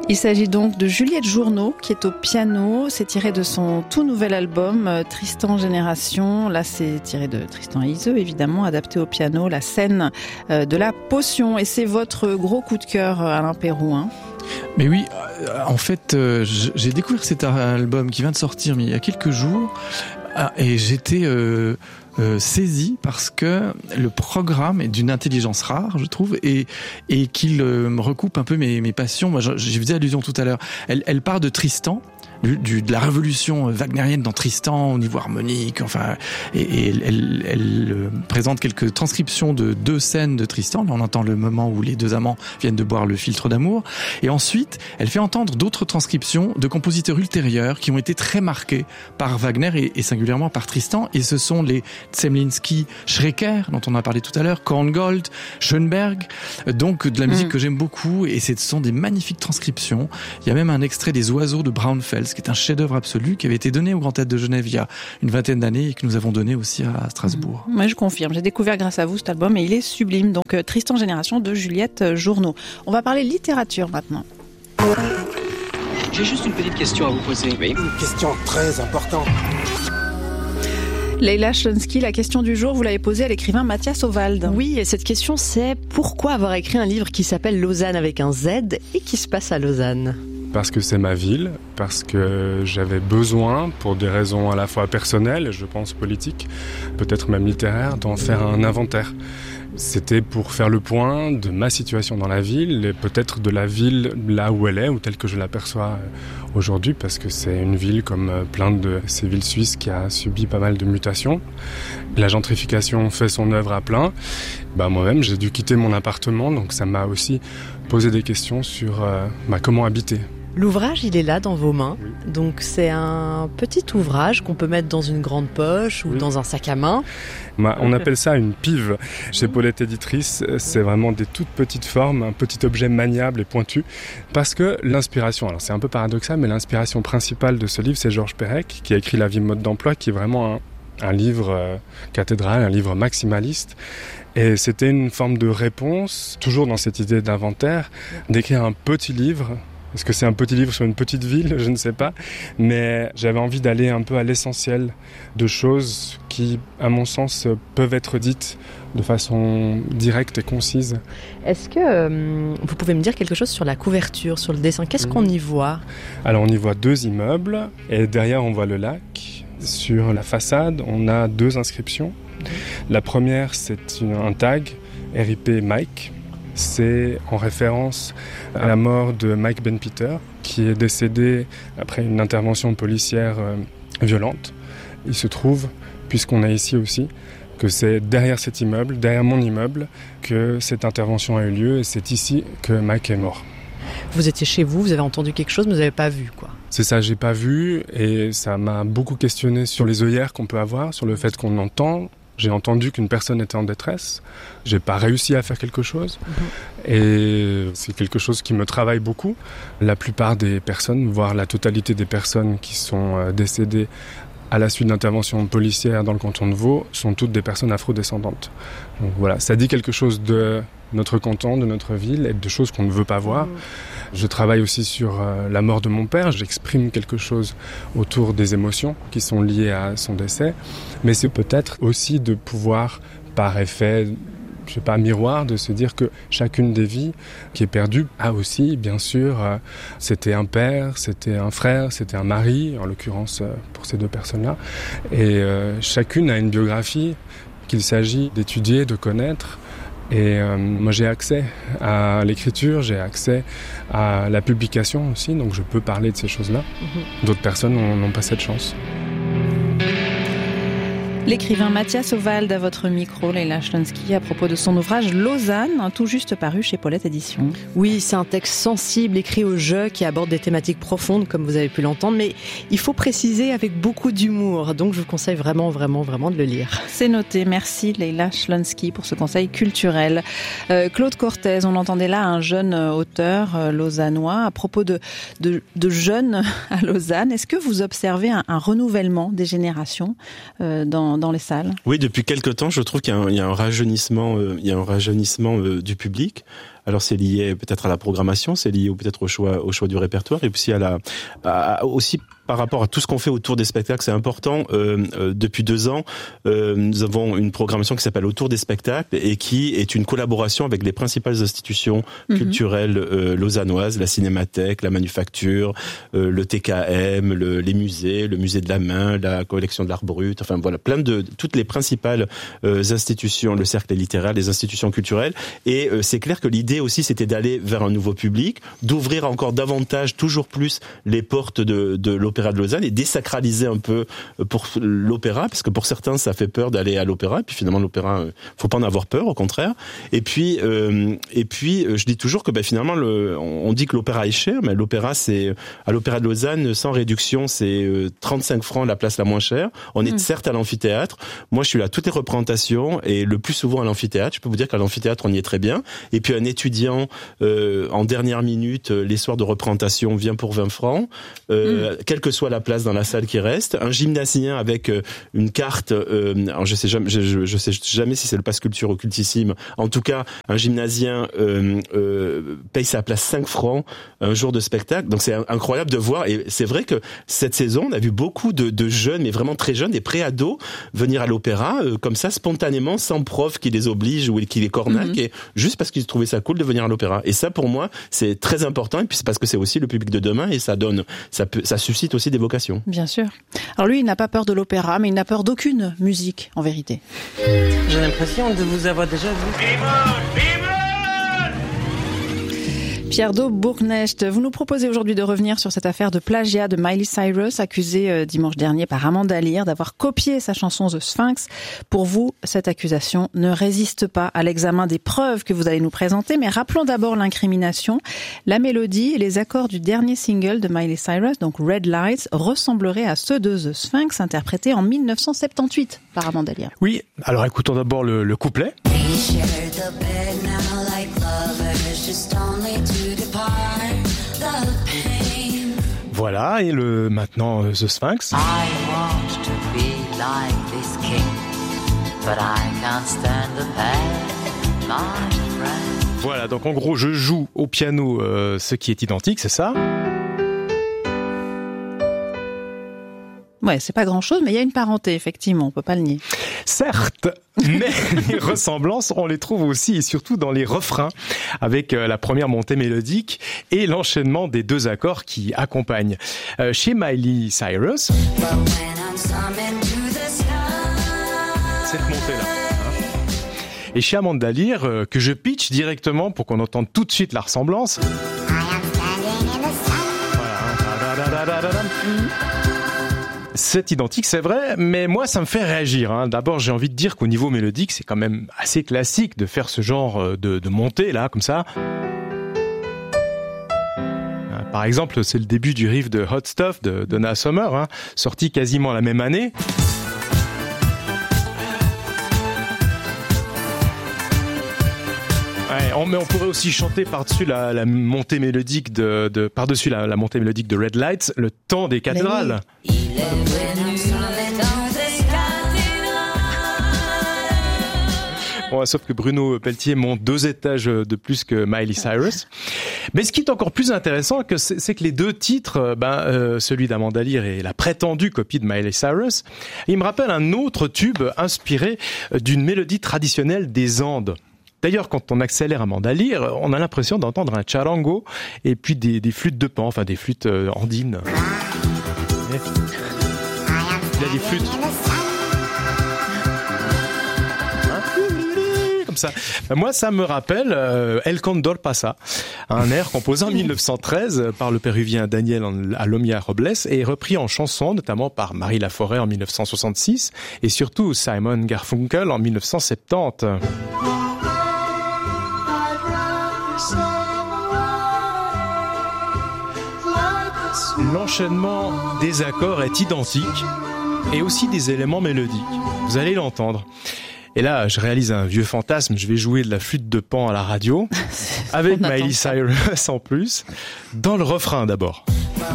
Il s'agit donc de Juliette Journeau qui est au piano. C'est tiré de son tout nouvel album Tristan Génération. Là, c'est tiré de Tristan et Iseult, évidemment, adapté au piano, la scène de la potion. Et c'est votre gros coup de cœur, Alain Péroux, hein. Mais oui, en fait, j'ai découvert cet album qui vient de sortir il y a quelques jours et j'étais saisi parce que le programme est d'une intelligence rare, je trouve, et qu'il recoupe un peu mes passions. Moi, j'y faisais allusion tout à l'heure. Elle part de Tristan, de la révolution wagnérienne dans Tristan au niveau harmonique, enfin, et elle présente quelques transcriptions de 2 scènes de Tristan. Là, on entend le moment où les 2 amants viennent de boire le philtre d'amour, et ensuite elle fait entendre d'autres transcriptions de compositeurs ultérieurs qui ont été très marqués par Wagner et singulièrement par Tristan, et ce sont les Zemlinsky, Schreker dont on a parlé tout à l'heure, Korngold, Schönberg, donc de la musique que j'aime beaucoup, et ce sont des magnifiques transcriptions. Il y a même un extrait des Oiseaux de Braunfels qui est un chef-d'œuvre absolu, qui avait été donné au Grand Théâtre de Genève il y a une vingtaine d'années et que nous avons donné aussi à Strasbourg. Moi, je confirme. J'ai découvert grâce à vous cet album et il est sublime. Donc, Tristan Génération de Juliette Journeau. On va parler littérature maintenant. J'ai juste une petite question à vous poser. Oui. Une question très importante. Leïla Chlonsky, la question du jour, vous l'avez posée à l'écrivain Mathias Ovald. Oui, et cette question, c'est pourquoi avoir écrit un livre qui s'appelle Lausanne avec un Z et qui se passe à Lausanne ? Parce que c'est ma ville, parce que j'avais besoin, pour des raisons à la fois personnelles, je pense politiques, peut-être même littéraires, d'en faire un inventaire. C'était pour faire le point de ma situation dans la ville et peut-être de la ville là où elle est ou telle que je l'aperçois aujourd'hui, parce que c'est une ville comme plein de ces villes suisses qui a subi pas mal de mutations. La gentrification fait son œuvre à plein. Moi-même, j'ai dû quitter mon appartement, donc ça m'a aussi posé des questions sur comment habiter. L'ouvrage, il est là dans vos mains. Oui. Donc c'est un petit ouvrage qu'on peut mettre dans une grande poche ou dans un sac à main. On appelle ça une pive. Chez Paulette Éditrice, c'est vraiment des toutes petites formes, un petit objet maniable et pointu. Parce que l'inspiration, alors c'est un peu paradoxal, mais l'inspiration principale de ce livre, c'est Georges Perec, qui a écrit La vie mode d'emploi, qui est vraiment un livre cathédrale, un livre maximaliste. Et c'était une forme de réponse, toujours dans cette idée d'inventaire, d'écrire un petit livre. Est-ce que c'est un petit livre sur une petite ville ? Je ne sais pas. Mais j'avais envie d'aller un peu à l'essentiel de choses qui, à mon sens, peuvent être dites de façon directe et concise. Est-ce que vous pouvez me dire quelque chose sur la couverture, sur le dessin ? Qu'est-ce qu'on y voit ? Alors, on y voit 2 immeubles et derrière, on voit le lac. Sur la façade, on a 2 inscriptions. La première, c'est un tag RIP Mike. C'est en référence à la mort de Mike Ben Peter, qui est décédé après une intervention policière violente. Il se trouve, puisqu'on est ici aussi, que c'est derrière cet immeuble, derrière mon immeuble, que cette intervention a eu lieu et c'est ici que Mike est mort. Vous étiez chez vous, vous avez entendu quelque chose, mais vous n'avez pas vu, quoi. C'est ça, j'ai pas vu et ça m'a beaucoup questionné sur les œillères qu'on peut avoir, sur le fait qu'on entend. J'ai entendu qu'une personne était en détresse. J'ai pas réussi à faire quelque chose. Et c'est quelque chose qui me travaille beaucoup. La plupart des personnes, voire la totalité des personnes qui sont décédées à la suite d'interventions policières dans le canton de Vaud sont toutes des personnes afrodescendantes. Donc voilà, ça dit quelque chose de notre canton, de notre ville et de choses qu'on ne veut pas voir. Je travaille aussi sur la mort de mon père. J'exprime quelque chose autour des émotions qui sont liées à son décès. Mais c'est peut-être aussi de pouvoir, par effet, miroir, de se dire que chacune des vies qui est perdue a aussi, bien sûr, c'était un père, c'était un frère, c'était un mari, en l'occurrence pour ces 2 personnes-là. Et chacune a une biographie qu'il s'agit d'étudier, de connaître. Et moi j'ai accès à l'écriture, j'ai accès à la publication aussi, donc je peux parler de ces choses-là. D'autres personnes n'ont pas cette chance. L'écrivain Mathias Ovald à votre micro, Leïla Chlonsky, à propos de son ouvrage Lausanne, tout juste paru chez Paulette Éditions. Oui, c'est un texte sensible, écrit au jeu, qui aborde des thématiques profondes, comme vous avez pu l'entendre, mais il faut préciser avec beaucoup d'humour, donc je vous conseille vraiment de le lire. C'est noté, merci Leïla Chlonsky pour ce conseil culturel. Claude Cortez, on entendait là un jeune auteur lausannois à propos de jeunes à Lausanne. Est-ce que vous observez un renouvellement des générations dans les salles? Oui, depuis quelque temps, je trouve qu'il y a un rajeunissement, du public. Alors c'est lié peut-être à la programmation, c'est lié peut-être au choix du répertoire, et aussi aussi par rapport à tout ce qu'on fait autour des spectacles. C'est important. Depuis 2 ans, nous avons une programmation qui s'appelle Autour des spectacles et qui est une collaboration avec les principales institutions culturelles lausannoises, la Cinémathèque, la Manufacture, le TKM, les musées, le musée de la main, la collection de l'art brut, enfin voilà, toutes les principales institutions, le cercle littéraire, les institutions culturelles. Et c'est clair que l'idée aussi, c'était d'aller vers un nouveau public, d'ouvrir encore davantage, toujours plus, les portes de l'Opéra de Lausanne et désacraliser un peu pour l'opéra, parce que pour certains ça fait peur d'aller à l'opéra, et puis finalement l'opéra, faut pas en avoir peur, au contraire. Et puis je dis toujours que finalement on dit que l'opéra est cher, mais l'opéra, c'est à l'Opéra de Lausanne, sans réduction, c'est 35 francs la place la moins chère. On est certes à l'amphithéâtre. Moi je suis là à toutes les représentations et le plus souvent à l'amphithéâtre. Je peux vous dire qu'à l'amphithéâtre on y est très bien. Et puis un étudiant en dernière minute, les soirs de représentation, vient pour 20 francs. Quelle que soit la place dans la salle qui reste, un gymnasien avec une carte, alors je sais jamais si c'est le pass culture ou cultissime. En tout cas, un gymnasien paye sa place 5 francs un jour de spectacle. Donc c'est incroyable de voir. Et c'est vrai que cette saison, on a vu beaucoup de jeunes, mais vraiment très jeunes, des pré-ados, venir à l'opéra comme ça spontanément, sans prof qui les oblige ou qui les cornaque, et juste parce qu'ils trouvaient ça cool de venir à l'opéra. Et ça, pour moi, c'est très important. Et puis c'est parce que c'est aussi le public de demain, et ça suscite aussi des vocations. Bien sûr. Alors lui, il n'a pas peur de l'opéra, mais il n'a peur d'aucune musique, en vérité. J'ai l'impression de vous avoir déjà vu. Pierre Daub-Bourgnecht, vous nous proposez aujourd'hui de revenir sur cette affaire de plagiat de Miley Cyrus, accusée dimanche dernier par Amanda Lear d'avoir copié sa chanson The Sphinx. Pour vous, cette accusation ne résiste pas à l'examen des preuves que vous allez nous présenter, mais rappelons d'abord l'incrimination. La mélodie et les accords du dernier single de Miley Cyrus, donc Red Lights, ressembleraient à ceux de The Sphinx, interprétés en 1978 par Amanda Lear. Oui, alors écoutons d'abord le couplet. Voilà, et maintenant The Sphinx. Voilà, donc en gros, je joue au piano ce qui est identique, c'est ça ? Ouais, c'est pas grand-chose, mais il y a une parenté, effectivement, on peut pas le nier. Certes, mais les ressemblances, on les trouve aussi et surtout dans les refrains, avec la première montée mélodique et l'enchaînement des 2 accords qui accompagnent. Chez Miley Cyrus, cette montée-là. Et chez Amanda Lear, que je pitch directement pour qu'on entende tout de suite la ressemblance. Voilà. C'est identique, c'est vrai, mais moi ça me fait réagir. D'abord, j'ai envie de dire qu'au niveau mélodique, c'est quand même assez classique de faire ce genre de montée là, comme ça. Par exemple, c'est le début du riff de Hot Stuff de Donna Summer, sorti quasiment la même année. Mais on pourrait aussi chanter par-dessus la montée mélodique par-dessus la montée mélodique de Red Lights, le temps des cathédrales. Bon, sauf que Bruno Pelletier monte 2 étages de plus que Miley Cyrus. Mais ce qui est encore plus intéressant, c'est que les 2 titres, celui d'Amanda Lear et la prétendue copie de Miley Cyrus, il me rappelle un autre tube inspiré d'une mélodie traditionnelle des Andes. D'ailleurs, quand on accélère Amanda Lear, on a l'impression d'entendre un charango et puis des flûtes de pan, enfin des flûtes andines. Il y a des flûtes. Comme ça. Moi, ça me rappelle El Condor Pasa, un air composé en 1913 par le péruvien Daniel Alomia Robles et repris en chanson, notamment par Marie Laforêt en 1966 et surtout Simon Garfunkel en 1970. L'enchaînement des accords est identique et aussi des éléments mélodiques. Vous allez l'entendre. Et là, je réalise un vieux fantasme, je vais jouer de la flûte de pan à la radio, avec Miley Cyrus en plus, dans le refrain d'abord.